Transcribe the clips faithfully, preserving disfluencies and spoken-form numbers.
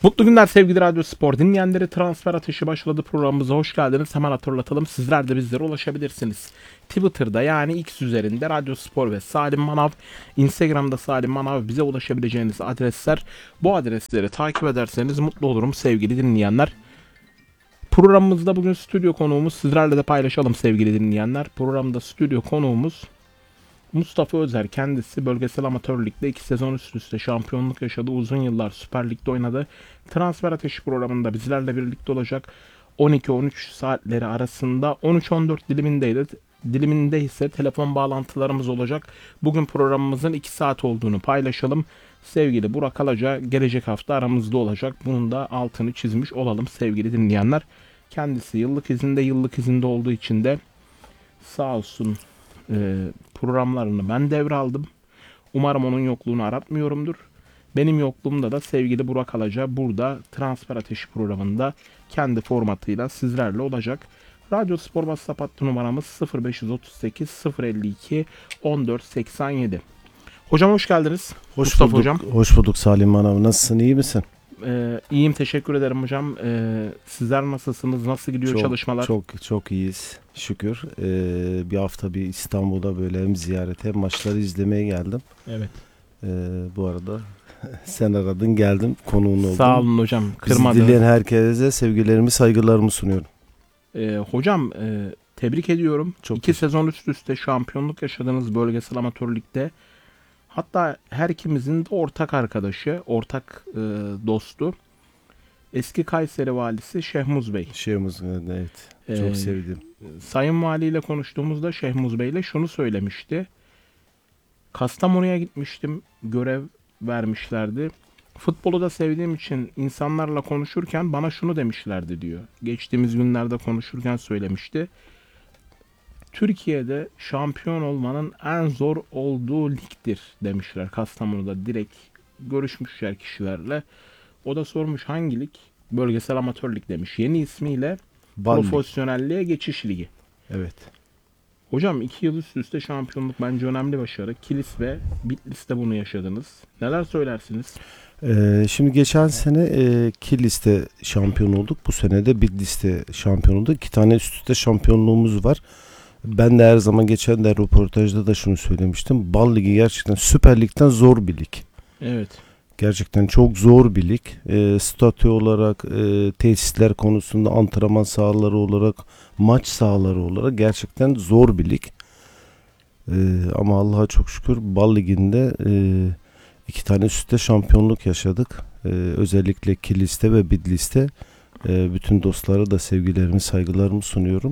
Mutlu günler sevgili Radyo Spor dinleyenleri. Transfer Ateşi başladı, programımıza hoş geldiniz. Hemen hatırlatalım, sizler de bizlere ulaşabilirsiniz. Twitter'da yani X üzerinde Radyo Spor ve Salim Manav, Instagram'da Salim Manav, bize ulaşabileceğiniz adresler. Bu adresleri takip ederseniz mutlu olurum sevgili dinleyenler. Programımızda bugün stüdyo konuğumuz, sizlerle de paylaşalım sevgili dinleyenler. Programda stüdyo konuğumuz Mustafa Özer. Kendisi bölgesel amatör ligde iki sezon üst üste şampiyonluk yaşadı. Uzun yıllar Süper Lig'de oynadı. Transfer Ateşi programında bizlerle birlikte olacak. on iki on üç saatleri arasında on üç on dört dilimindeydi. Diliminde ise telefon bağlantılarımız olacak. Bugün programımızın iki saat olduğunu paylaşalım. Sevgili Burak Alaca gelecek hafta aramızda olacak. Bunun da altını çizmiş olalım sevgili dinleyenler. Kendisi yıllık izinde, yıllık izinde olduğu için de sağ olsun e, programlarını ben devraldım. Umarım onun yokluğunu aratmıyorumdur. Benim yokluğumda da sevgili Burak Alaca burada Transfer Ateşi programında kendi formatıyla sizlerle olacak. Radyo Spor WhatsApp hattı numaramız sıfır beş otuz sekiz sıfır elli iki on dört seksen yedi. Hocam hoş geldiniz. Hoş Mustafa bulduk. Hocam. Hoş bulduk Salim Manav. Nasılsın? İyi misin? Ee, iyiyim, teşekkür ederim hocam. Ee, sizler nasılsınız? Nasıl gidiyor çok, çalışmalar? Çok çok iyiyiz. Şükür. Ee, bir hafta bir İstanbul'da böyle hem ziyaret hem maçları izlemeye geldim. Evet. Ee, bu arada sen aradın, geldim, konuğun oldum. Sağ olun hocam. Bizi Kırmadınız. dinleyen herkese sevgilerimi, saygılarımı sunuyorum. Ee, hocam e, tebrik ediyorum. Çok İki sezon üst üste şampiyonluk yaşadığınız bölgesel amatör ligde. Hatta her ikimizin de ortak arkadaşı, ortak e, dostu. Eski Kayseri valisi Şehmuz Bey. Şeyimiz, evet. Çok Ee, sevdim. Sayın Vali ile konuştuğumuzda Şehmuz Bey ile şunu söylemişti. Kastamonu'ya gitmiştim. Görev vermişlerdi. Futbolu da sevdiğim için insanlarla konuşurken bana şunu demişlerdi diyor. Geçtiğimiz günlerde konuşurken söylemişti. Türkiye'de şampiyon olmanın en zor olduğu ligdir demişler. Kastamonu'da direkt görüşmüşler kişilerle. O da sormuş hangi lig? Bölgesel amatör lig demiş. Yeni ismiyle Bal profesyonelliğe geçiş ligi. Evet. Hocam iki yıl üst üste şampiyonluk bence önemli başarı. Kilis ve Bitlis'te bunu yaşadınız. Neler söylersiniz? Ee, şimdi geçen sene e, Kilis'te şampiyon olduk. Bu sene de Bitlis'te şampiyon olduk. İki tane üst üste şampiyonluğumuz var. Ben de her zaman geçen de röportajda da şunu söylemiştim. Bal Ligi gerçekten Süper Lig'den zor bir lig. Evet. Gerçekten çok zor bir lig. E, statü olarak, e, tesisler konusunda, antrenman sahaları olarak, maç sahaları olarak gerçekten zor bir lig. E, ama Allah'a çok şükür Bal Ligi'nde e, iki tane üst üste şampiyonluk yaşadık. E, özellikle Kilis'te ve Bitlis'te e, bütün dostlara da sevgilerimi, saygılarımı sunuyorum.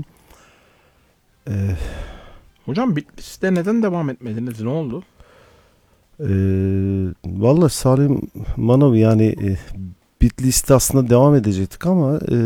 E, Hocam Bitlis'te neden devam etmediniz? Ne oldu? Ee, Vallahi Salim Manav yani e, Bitlis'te aslında devam edecektik ama e,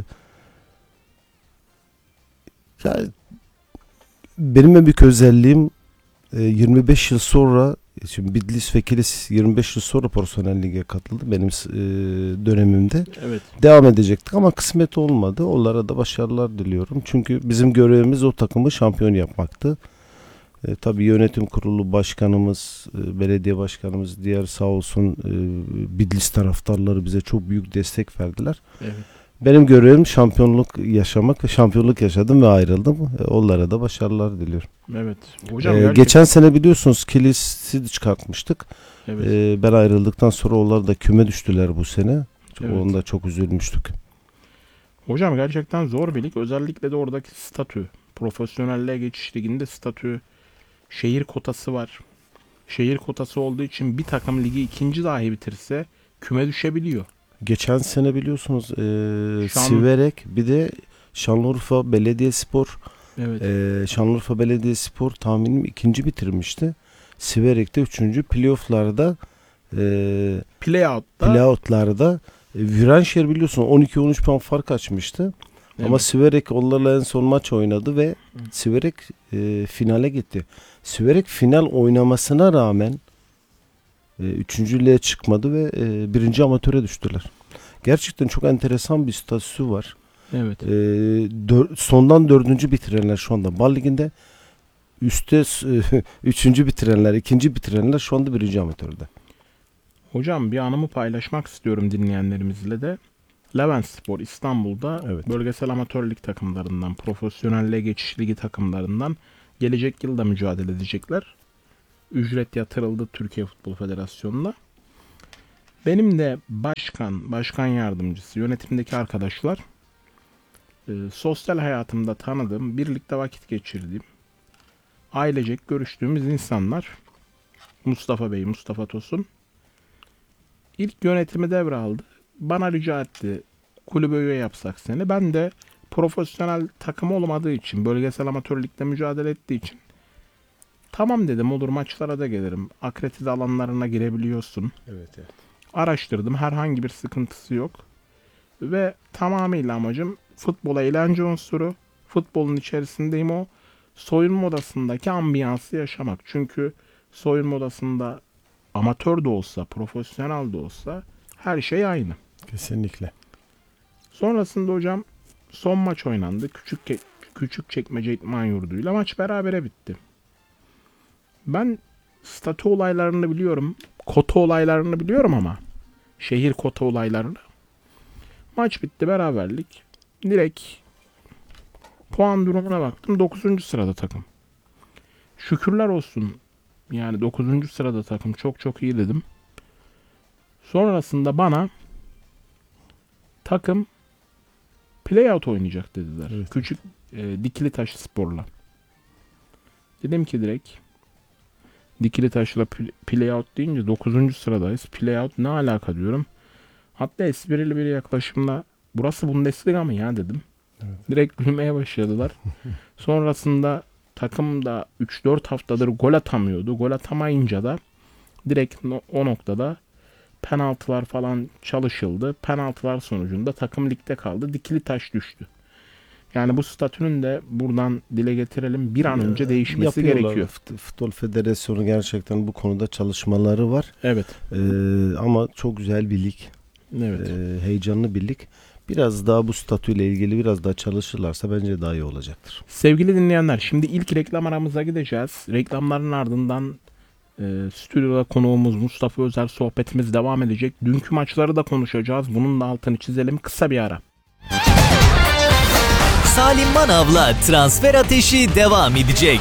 yani benim en büyük özelliğim e, yirmi beş yıl sonra, şimdi Bitlis ve Kilis yirmi beş yıl sonra profesyonel lige katıldı benim e, dönemimde. Evet. Devam edecektik ama kısmet olmadı. Onlara da başarılar diliyorum. Çünkü bizim görevimiz o takımı şampiyon yapmaktı. E, tabii yönetim kurulu başkanımız, e, belediye başkanımız, diğer sağ olsun e, Bitlis taraftarları bize çok büyük destek verdiler. Evet. Benim görevim şampiyonluk yaşamak ve şampiyonluk yaşadım ve ayrıldım. E, onlara da başarılar diliyorum. Evet. Hocam E, gerçekten... geçen sene biliyorsunuz Kilis'i çıkartmıştık. Evet. E, ben ayrıldıktan sonra onlar da küme düştüler bu sene. Evet. Onda çok üzülmüştük. Hocam gerçekten zor bir lig. Özellikle de oradaki statü. Profesyonelliğe geçiş liginde statü. Şehir kotası var. Şehir kotası olduğu için bir takım ligi ikinci dahi bitirse küme düşebiliyor. Geçen sene biliyorsunuz e, Şan... Siverek, bir de Şanlıurfa Belediyespor. Evet. e, Şanlıurfa Belediyespor tahminim ikinci bitirmişti. Siverek'te üçüncü. Playoff'larda e, Playout'ta playout'larda e, Viranşehir biliyorsun on iki on üç puan fark açmıştı. evet. Ama Siverek onlarla en son maç oynadı ve Siverek e, finale gitti. Siverek final oynamasına rağmen e, üçüncülüğe çıkmadı ve e, birinci amatöre düştüler. Gerçekten çok enteresan bir statüsü var. Evet. E, dör, sondan dördüncü bitirenler şu anda Bal Ligi'nde, üstte e, üçüncü bitirenler, ikinci bitirenler şu anda birinci amatörde. Hocam bir anımı paylaşmak istiyorum dinleyenlerimizle de. Leventspor İstanbul'da Evet. bölgesel amatör lig takımlarından, profesyonelliğe geçiş ligi takımlarından gelecek yılda mücadele edecekler. Ücret yatırıldı Türkiye Futbol Federasyonu'na. Benim de başkan, başkan yardımcısı, yönetimdeki arkadaşlar e, sosyal hayatımda tanıdığım, birlikte vakit geçirdiğim, ailecek görüştüğümüz insanlar. Mustafa Bey, Mustafa Tosun. İlk yönetimi devraldı. Bana rica etti. Kulübe üye yapsak seni. Ben de profesyonel takım olmadığı için, bölgesel amatör ligde mücadele ettiği için tamam dedim, olur, maçlara da gelirim. Akredite alanlarına girebiliyorsun. Evet, evet. Araştırdım. Herhangi bir sıkıntısı yok. Ve tamamıyla amacım futbol eğlence unsuru. Futbolun içerisindeyim, o soyunma odasındaki ambiyansı yaşamak. Çünkü soyunma odasında amatör de olsa, profesyonel de olsa her şey aynı. Kesinlikle. Sonrasında hocam son maç oynandı. Küçük Küçükçekmece İdman Yurdu'yla maç berabere bitti. Ben statü olaylarını biliyorum. Kota olaylarını biliyorum ama şehir kota olaylarını. Maç bitti, beraberlik. Direkt puan durumuna baktım. dokuzuncu sırada takım. Şükürler olsun. Yani dokuzuncu sırada takım. Çok çok iyi dedim. Sonrasında bana takım playout oynayacak dediler. Evet. Küçük e, Dikilitaş Spor'la. Dedim ki direkt Dikilitaş'la playout deyince dokuzuncu sıradayız. Playout ne alaka diyorum. Hatta esprili bir yaklaşımla burası Bundesliga mı ya dedim. Evet. Direkt gülmeye başladılar. Sonrasında takım da üç dört haftadır gol atamıyordu. Gol atamayınca da direkt no- o noktada penaltılar falan çalışıldı. Penaltılar sonucunda takım ligde kaldı. Dikilitaş düştü. Yani bu statünün de buradan dile getirelim, bir an önce değişmesi Yapıyorlar. gerekiyor. Fut- Futbol Federasyonu gerçekten bu konuda çalışmaları var. Evet. Ee, ama çok güzel bir lig. Evet. Ee, heyecanlı bir lig. Biraz daha bu statüyle ilgili biraz daha çalışırlarsa bence daha iyi olacaktır. Sevgili dinleyenler, şimdi ilk reklam aramıza gideceğiz. Reklamların ardından e, stüdyoda konuğumuz Mustafa Özer sohbetimiz devam edecek. Dünkü maçları da konuşacağız. Bunun da altını çizelim. Kısa bir ara. Salim Manav'la transfer ateşi devam edecek.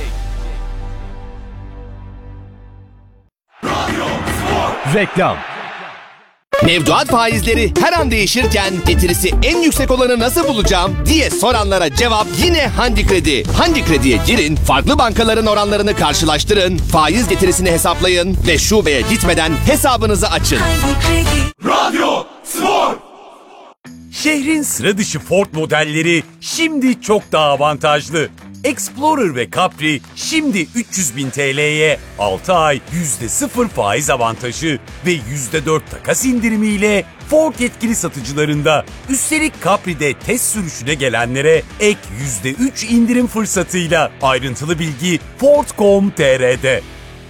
Reklam. Mevduat faizleri her an değişirken getirisi en yüksek olanı nasıl bulacağım diye soranlara cevap yine Handi Kredi. Handi Kredi'ye girin, farklı bankaların oranlarını karşılaştırın, faiz getirisini hesaplayın ve şubeye gitmeden hesabınızı açın. Radyo Spor. Şehrin sıra dışı Ford modelleri şimdi çok daha avantajlı. Explorer ve Capri şimdi üç yüz bin T L'ye altı ay yüzde sıfır faiz avantajı ve yüzde dört takas indirimiyle Ford yetkili satıcılarında. Üstelik Capri'de test sürüşüne gelenlere ek yüzde üç indirim fırsatıyla. Ayrıntılı bilgi Ford nokta com nokta tr'de.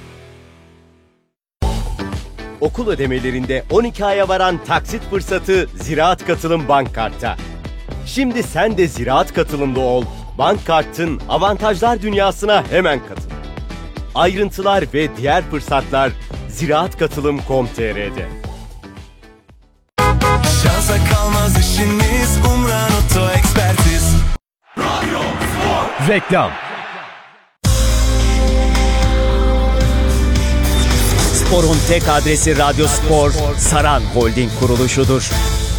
Okul ödemelerinde on iki aya varan taksit fırsatı Ziraat Katılım Bank Kart'ta. Şimdi sen de Ziraat Katılım'da ol. Bank Kart'ın avantajlar dünyasına hemen katıl. Ayrıntılar ve diğer fırsatlar ziraat katılım nokta com nokta tr'de. Şansa kalmaz işiniz, Umran Oto Ekspertiz. Reklam. Spor'un tek adresi Radyo Spor, Saran Holding kuruluşudur.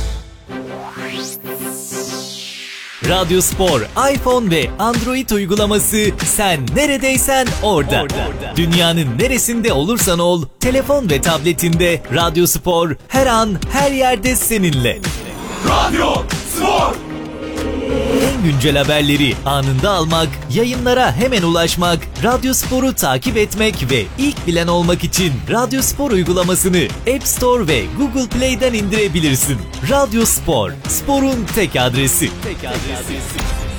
Radyo Spor, iPhone ve Android uygulaması, sen neredeysen orada. Dünyanın neresinde olursan ol, telefon ve tabletinde Radyo Spor her an her yerde seninle. Radyo Spor. En güncel haberleri anında almak, yayınlara hemen ulaşmak, Radyo Spor'u takip etmek ve ilk bilen olmak için Radyo Spor uygulamasını App Store ve Google Play'den indirebilirsin. Radyo Spor, sporun tek adresi. Tek adresi.